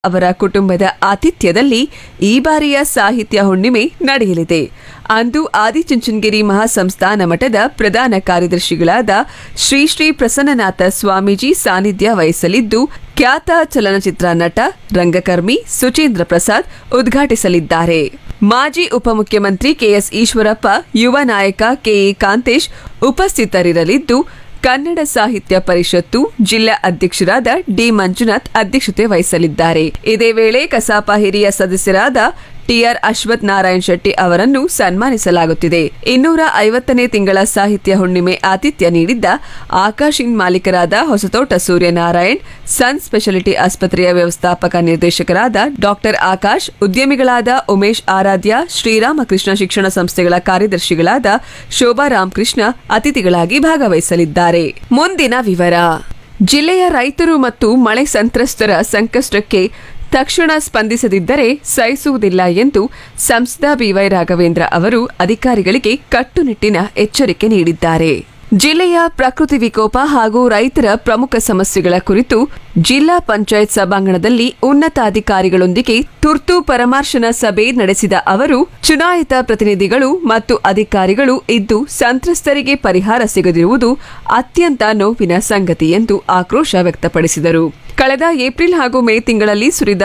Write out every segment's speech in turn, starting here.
ಅವರ ಕುಟುಂಬದ ಆತಿಥ್ಯದಲ್ಲಿ ಈ ಬಾರಿಯ ಸಾಹಿತ್ಯ ಹುಣ್ಣಿಮೆ ನಡೆಯಲಿದೆ. ಅಂದು ಆದಿಚುಂಚನಗಿರಿ ಮಹಾಸಂಸ್ಥಾನ ಮಠದ ಪ್ರಧಾನ ಕಾರ್ಯದರ್ಶಿಗಳಾದ ಶ್ರೀ ಶ್ರೀ ಪ್ರಸನ್ನನಾಥ ಸ್ವಾಮೀಜಿ ಸಾನ್ನಿಧ್ಯ ವಹಿಸಲಿದ್ದು, ಖ್ಯಾತ ಚಲನಚಿತ್ರ ನಟ ರಂಗಕರ್ಮಿ ಸುಚೇಂದ್ರ ಪ್ರಸಾದ್ ಉದ್ಘಾಟಿಸಲಿದ್ದಾರೆ. ಮಾಜಿ ಉಪಮುಖ್ಯಮಂತ್ರಿ ಕೆಎಸ್ ಈಶ್ವರಪ್ಪ, ಯುವ ನಾಯಕ ಕೆಎ ಕಾಂತೇಶ್ ಉಪಸ್ಥಿತರಿರಲಿದ್ದು, ಕನ್ನಡ ಸಾಹಿತ್ಯ ಪರಿಷತ್ತು ಜಿಲ್ಲಾ ಅಧ್ಯಕ್ಷರಾದ ಡಿ ಮಂಜುನಾಥ್ ಅಧ್ಯಕ್ಷತೆ ವಹಿಸಲಿದ್ದಾರೆ. ಇದೇ ವೇಳೆ ಕಸಾಪ ಹಿರಿಯ ಸದಸ್ಯರಾದ ಟಿಆರ್ ಅಶ್ವಥ್ ನಾರಾಯಣ್ ಶೆಟ್ಟಿ ಅವರನ್ನು ಸನ್ಮಾನಿಸಲಾಗುತ್ತಿದೆ. 250ನೇ ತಿಂಗಳ ಸಾಹಿತ್ಯ ಹುಣ್ಣಿಮೆ ಆತಿಥ್ಯ ನೀಡಿದ್ದ ಆಕಾಶಿನ್ ಮಾಲೀಕರಾದ ಹೊಸತೋಟ ಸೂರ್ಯನಾರಾಯಣ್, ಸನ್ ಸ್ಪೆಷಾಲಿಟಿ ಆಸ್ಪತ್ರೆಯ ವ್ಯವಸ್ಥಾಪಕ ನಿರ್ದೇಶಕರಾದ ಡಾಕ್ಟರ್ ಆಕಾಶ್, ಉದ್ಯಮಿಗಳಾದ ಉಮೇಶ್ ಆರಾಧ್ಯ, ಶ್ರೀರಾಮಕೃಷ್ಣ ಶಿಕ್ಷಣ ಸಂಸ್ಥೆಗಳ ಕಾರ್ಯದರ್ಶಿಗಳಾದ ಶೋಭಾ ರಾಮಕೃಷ್ಣ ಅತಿಥಿಗಳಾಗಿ ಭಾಗವಹಿಸಲಿದ್ದಾರೆ. ಮುಂದಿನ ವಿವರ. ಜಿಲ್ಲೆಯ ರೈತರು ಮತ್ತು ಮಳೆ ಸಂತ್ರಸ್ತರ ಸಂಕಷ್ಟಕ್ಕೆ ತಕ್ಷಣ ಸ್ಪಂದಿಸದಿದ್ದರೆ ಸಹಿಸುವುದಿಲ್ಲ ಎಂದು ಸಂಸದ ಬಿವೈ ರಾಘವೇಂದ್ರ ಅವರು ಅಧಿಕಾರಿಗಳಿಗೆ ಕಟ್ಟುನಿಟ್ಟಿನ ಎಚ್ಚರಿಕೆ ನೀಡಿದ್ದಾರೆ. ಜಿಲ್ಲೆಯ ಪ್ರಕೃತಿ ವಿಕೋಪ ಹಾಗೂ ರೈತರ ಪ್ರಮುಖ ಸಮಸ್ಯೆಗಳ ಕುರಿತು ಜಿಲ್ಲಾ ಪಂಚಾಯತ್ ಸಭಾಂಗಣದಲ್ಲಿ ಉನ್ನತಾಧಿಕಾರಿಗಳೊಂದಿಗೆ ತುರ್ತು ಪರಾಮರ್ಶನ ಸಭೆ ನಡೆಸಿದ ಅವರು, ಚುನಾಯಿತ ಪ್ರತಿನಿಧಿಗಳು ಮತ್ತು ಅಧಿಕಾರಿಗಳು ಇದ್ದು ಸಂತ್ರಸ್ತರಿಗೆ ಪರಿಹಾರ ಸಿಗದಿರುವುದು ಅತ್ಯಂತ ನೋವಿನ ಸಂಗತಿ ಎಂದು ಆಕ್ರೋಶ ವ್ಯಕ್ತಪಡಿಸಿದರು. ಕಳೆದ ಏಪ್ರಿಲ್ ಹಾಗೂ ಮೇ ತಿಂಗಳಲ್ಲಿ ಸುರಿದ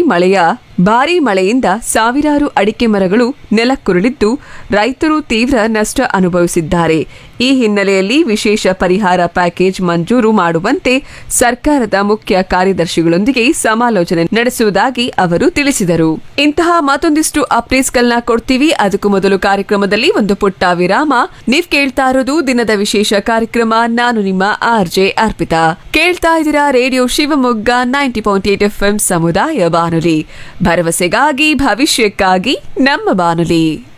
ಭಾರೀ ಮಳೆಯಿಂದ ಸಾವಿರಾರು ಅಡಿಕೆ ಮರಗಳು ನೆಲಕ್ಕುರುಳಿದ್ದು ರೈತರು ತೀವ್ರ ನಷ್ಟ ಅನುಭವಿಸಿದ್ದಾರೆ. ಈ ಹಿನ್ನೆಲೆಯಲ್ಲಿ ವಿಶೇಷ ಪರಿಹಾರ ಪ್ಯಾಕೇಜ್ ಮಂಜೂರು ಮಾಡುವಂತೆ ಸರ್ಕಾರದ ಮುಖ್ಯ ಕಾರ್ಯದರ್ಶಿಗಳೊಂದಿಗೆ ಸಮಾಲೋಚನೆ ನಡೆಸುವುದಾಗಿ ಅವರು ತಿಳಿಸಿದರು. ಇಂತಹ ಮತ್ತೊಂದಿಷ್ಟು ಅಪ್ಡೇಟ್ಸ್ಗಳನ್ನ ಕೊಡ್ತೀವಿ. ಅದಕ್ಕೂ ಮೊದಲು ಕಾರ್ಯಕ್ರಮದಲ್ಲಿ ಒಂದು ಪುಟ್ಟ ವಿರಾಮ. ನೀವ್ ಕೇಳ್ತಾ ಇರೋದು ದಿನದ ವಿಶೇಷ ಕಾರ್ಯಕ್ರಮ. ನಾನು ನಿಮ್ಮ ಆರ್ಜೆ ಅರ್ಪಿತಾ. ಕೇಳ್ತಾ ಇದ್ದೀರಾ ರೇಡಿಯೋ ಶಿವಮೊಗ್ಗ 90.8 FM ಸಮುದಾಯ ಬಾನುಲಿ, ಭರವಸೆಗಾಗಿ ಭವಿಷ್ಯಕ್ಕಾಗಿ ನಮ್ಮ ಬಾನುಲಿ.